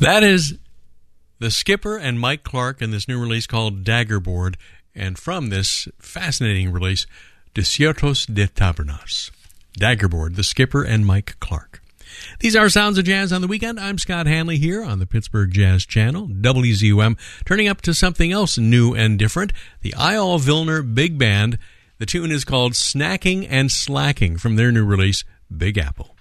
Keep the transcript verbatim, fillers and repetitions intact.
That is the Skipper and Mike Clark in this new release called Daggerboard, and from this fascinating release, Desiertos de Tabernas. Daggerboard, the Skipper and Mike Clark. These are Sounds of Jazz on the Weekend. I'm Scott Hanley here on the Pittsburgh Jazz Channel, W Z U M, turning up to something else new and different, the Eyal Vilner Big Band. The tune is called Snacking and Slacking from their new release, Big Apple.